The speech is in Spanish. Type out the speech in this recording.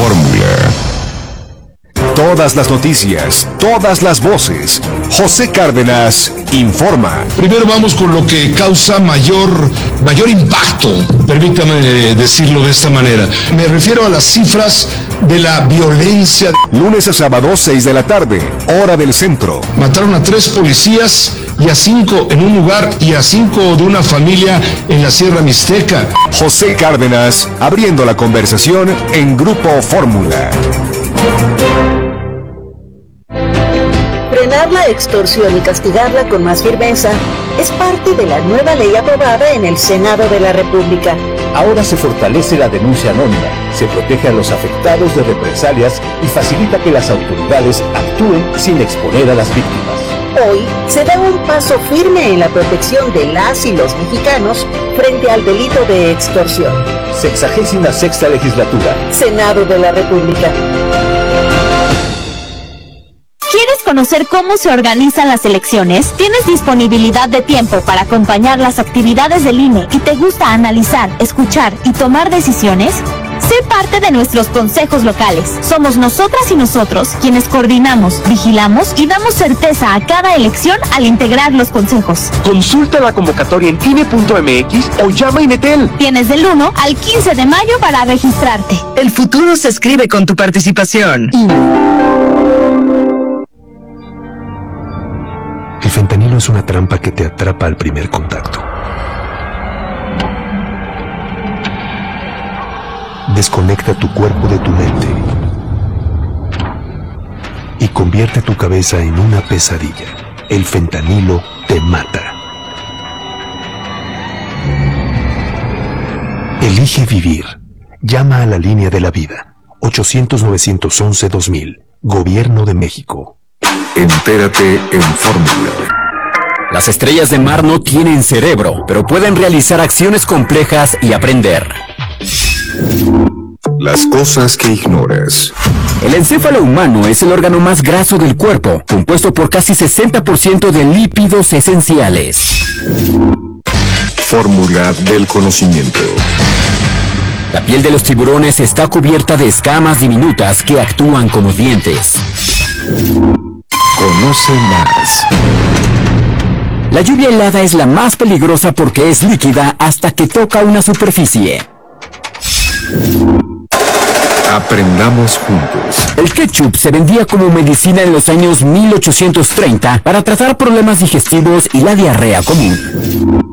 Fórmula. Todas las noticias, todas las voces. José Cárdenas informa. Primero vamos con lo que causa mayor impacto, permítame decirlo de esta manera. Me refiero a las cifras de la violencia. Lunes a sábado, 6 de la tarde, hora del centro. Mataron a 3 policías y a 5 en un lugar y a 5 de una familia en la Sierra Mixteca. José Cárdenas, abriendo la conversación en Grupo Fórmula. Frenar la extorsión y castigarla con más firmeza es parte de la nueva ley aprobada en el Senado de la República. Ahora se fortalece la denuncia anónima, se protege a los afectados de represalias y facilita que las autoridades actúen sin exponer a las víctimas. Hoy se da un paso firme en la protección de las y los mexicanos frente al delito de extorsión. 66ª legislatura. Senado de la República. ¿Quieres conocer cómo se organizan las elecciones? ¿Tienes disponibilidad de tiempo para acompañar las actividades del INE y te gusta analizar, escuchar y tomar decisiones? Sé parte de nuestros consejos locales. Somos nosotras y nosotros quienes coordinamos, vigilamos y damos certeza a cada elección al integrar los consejos. Consulta la convocatoria en INE.mx o llama a Inetel. Tienes del 1 al 15 de mayo para registrarte. El futuro se escribe con tu participación. El fentanilo es una trampa que te atrapa al primer contacto. Desconecta tu cuerpo de tu mente y convierte tu cabeza en una pesadilla. El fentanilo te mata. Elige vivir. Llama a la línea de la vida. 800-911-2000. Gobierno de México. Entérate en Fórmula. Las estrellas de mar no tienen cerebro, pero pueden realizar acciones complejas y aprender. Las cosas que ignoras. El encéfalo humano es el órgano más graso del cuerpo, compuesto por casi 60% de lípidos esenciales. Fórmula del conocimiento. La piel de los tiburones está cubierta de escamas diminutas que actúan como dientes. Conoce más. La lluvia helada es la más peligrosa porque es líquida hasta que toca una superficie. Aprendamos juntos. El ketchup se vendía como medicina en los años 1830 para tratar problemas digestivos y la diarrea común.